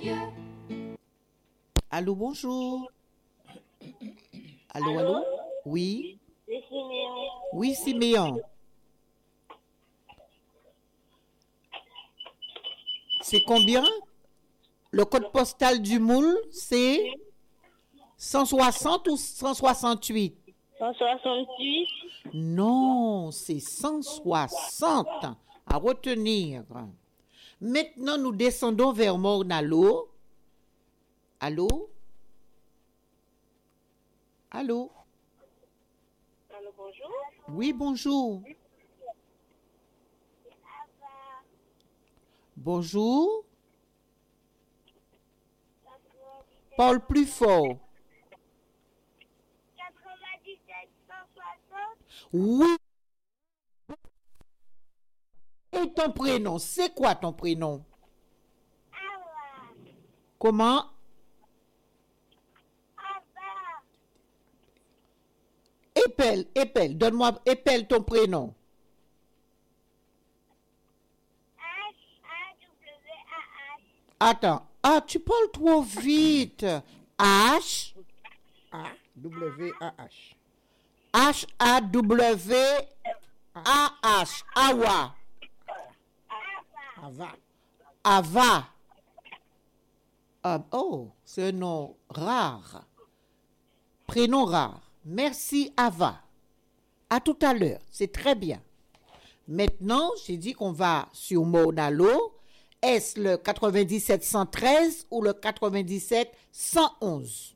Allô, bonjour. Allô? Oui. C'est Siméon. Oui, Siméon. C'est combien? Le code postal du Moule, c'est 160 ou 168? 168. Non, c'est 160 à retenir. Maintenant, nous descendons vers Morne-à-l'eau. Allô? Allô? Allô, bonjour. Oui, bonjour. Bonjour. Parle plus fort. 97 160. Oui. Et ton prénom, c'est quoi ton prénom? Awa. Comment? Ava. Épelle, donne-moi, épelle ton prénom. H-A-W-A-H. Attends, tu parles trop vite. H, A-W-A-H. H-A-W-A-H, Awa, Ava. Ava. Oh, c'est un nom rare. Prénom rare. Merci, Ava. À tout à l'heure, c'est très bien. Maintenant, j'ai dit qu'on va sur Morne-à-l'eau. Est-ce le 97 113 ou le 97 111?